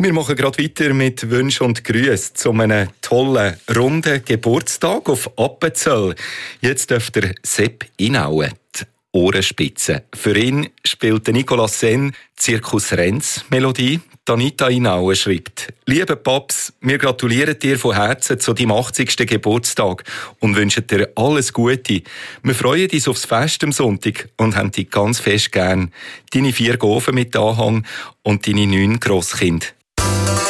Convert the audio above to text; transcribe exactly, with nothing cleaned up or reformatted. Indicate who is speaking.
Speaker 1: Und wir machen gerade weiter mit Wünschen und Grüßen zu einem tollen, runden Geburtstag auf Appenzell. Jetzt dürft ihr Sepp Inauen die Ohrenspitze. Für ihn spielt Nicolas Senn Zirkus Renz Melodie. Anita Inauen schreibt: Lieber Paps, wir gratulieren dir von Herzen zu deinem achtzigsten Geburtstag und wünschen dir alles Gute. Wir freuen uns aufs Fest am Sonntag und haben dich ganz fest gern. Deine vier Gofen mit Anhang und deine neun Grosskinder.